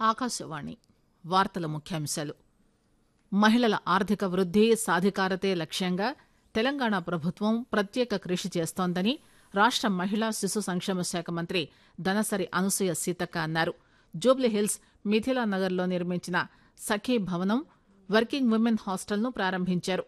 ఆకాశవాణి వార్తల ముఖ్యాంశాలు. మహిళల ఆర్థిక వృద్ది సాధికారతే లక్ష్యంగా తెలంగాణ ప్రభుత్వం ప్రత్యేక కృషి చేస్తోందని రాష్ట మహిళా శిశు సంక్షేమ శాఖ మంత్రి దనసరి అనసూయ సీతక్క అన్నారు. జూబ్లీహిల్స్ మిథిలానగర్లో నిర్మించిన సఖీ భవనం, వర్కింగ్ విమెన్ హాస్టల్ను ప్రారంభించారు.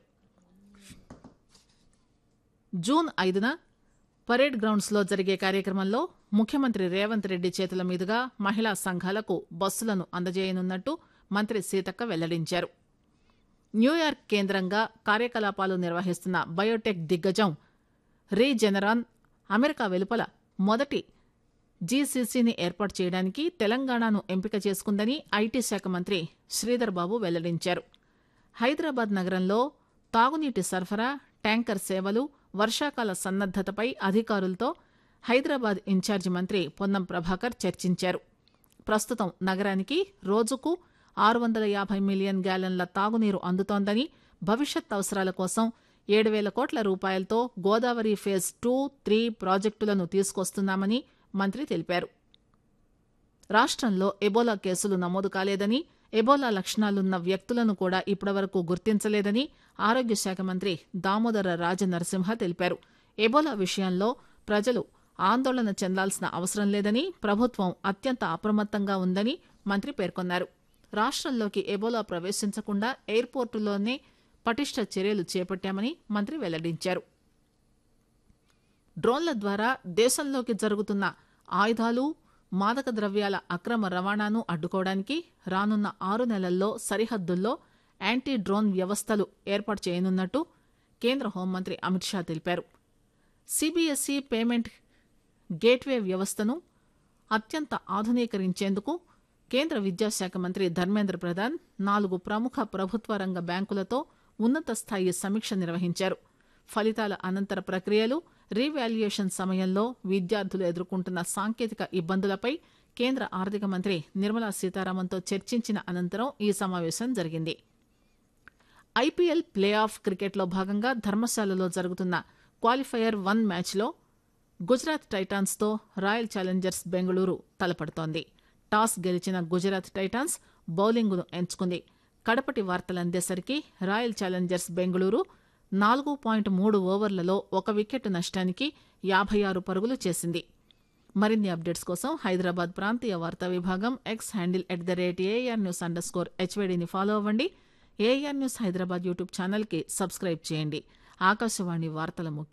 జూన్ 5న పరేడ్ గ్రౌండ్స్ లో జరిగే కార్యక్రమంలో ముఖ్యమంత్రి రేవంత్ రెడ్డి చేతుల మీదుగా మహిళా సంఘాలకు బస్సులను అందజేయనున్నట్టు మంత్రి సీతక్క వెల్లడించారు. న్యూయార్క్ కేంద్రంగా కార్యకలాపాలు నిర్వహిస్తున్న బయోటెక్ దిగ్గజం రీజెనరాన్ అమెరికా వెలుపల మొదటి జీసీసీని ఏర్పాటు చేయడానికి తెలంగాణను ఎంపిక చేసుకుందని ఐటీ శాఖ మంత్రి శ్రీధర్ బాబు వెల్లడించారు. హైదరాబాద్ నగరంలో తాగునీటి సరఫరా, ట్యాంకర్ సేవలు, వర్షాకాల సన్నద్దతపై అధికారులతో హైదరాబాద్ ఇన్ఛార్జి మంత్రి పొన్నం ప్రభాకర్ చర్చించారు. ప్రస్తుతం నగరానికి రోజుకు 650 మిలియన్ గ్యాలన్ల తాగునీరు అందుతోందని, భవిష్యత్ అవసరాల కోసం 7,000 కోట్ల రూపాయలతో గోదావరి ఫేజ్ 2, 3 ప్రాజెక్టులను తీసుకొస్తున్నామని మంత్రి తెలిపారు. రాష్టంలో ఎబోలా కేసులు నమోదు కాలేదని, ఎబోలా లక్షణాలున్న వ్యక్తులను కూడా ఇప్పటివరకు గుర్తించలేదని ఆరోగ్య శాఖ మంత్రి దామోదర రాజనరసింహ తెలిపారు. ఎబోలా విషయంలో ప్రజలు ఆందోళన చెందాల్సిన అవసరం లేదని, ప్రభుత్వం అత్యంత అప్రమత్తంగా ఉందని మంత్రి పేర్కొన్నారు. రాష్టంలోకి ఎబోలా ప్రవేశించకుండా ఎయిర్పోర్టులోనే పటిష్ట చర్యలు చేపట్టామని మంత్రి వెల్లడించారు. డ్రోన్ల ద్వారా దేశంలోకి జరుగుతున్న ఆయుధాలు, మాదక ద్రవ్యాల అక్రమ రవాణాను అడ్డుకోవడానికి రానున్న 6 నెలల్లో సరిహద్దుల్లో యాంటీ డ్రోన్ వ్యవస్థలు ఏర్పాటు చేయనున్నట్టు కేంద్ర హోంమంత్రి అమిత్ షా తెలిపారు. సీబీఎస్ఈ పేమెంట్ గేట్వే వ్యవస్థను అత్యంత ఆధునీకరించేందుకు కేంద్ర విద్యాశాఖ మంత్రి ధర్మేంద్ర ప్రధాన్ 4 ప్రముఖ ప్రభుత్వ రంగ బ్యాంకులతో ఉన్నత స్థాయి సమీక్ష నిర్వహించారు. ఫలితాల అనంతర ప్రక్రియలు, రీవాల్యుయేషన్ సమయంలో విద్యార్థులు ఎదుర్కొంటున్న సాంకేతిక ఇబ్బందులపై కేంద్ర ఆర్థిక మంత్రి నిర్మలా సీతారామన్తో చర్చించిన అనంతరం ఈ సమావేశం జరిగింది. ఐపీఎల్ ప్లే ఆఫ్ క్రికెట్లో భాగంగా ధర్మశాలలో జరుగుతున్న క్వాలిఫైయర్ 1 మ్యాచ్లో Gujarat టైటాన్స్తో royal Challengers Bengaluru తలపడుతోంది. Toss గెలిచిన గుజరాత్ టైటాన్స్ బౌలింగును ఎంచుకుంది. కడపటి వార్తలందేసరికి రాయల్ ఛాలెంజర్స్ బెంగళూరు 4.3 ఓవర్లలో 1 వికెట్ నష్టానికి 56 పరుగులు చేసింది. మరిన్ని అప్డేట్స్ కోసం హైదరాబాద్ ప్రాంతీయ వార్తా విభాగం ఎక్స్ హ్యాండిల్ @ARNews_HYDని ఫాలో అవ్వండి. ఏఆర్ న్యూస్ హైదరాబాద్ యూట్యూబ్ ఛానల్కి సబ్స్క్రైబ్ చేయండి. ఆకాశవాణి వార్తల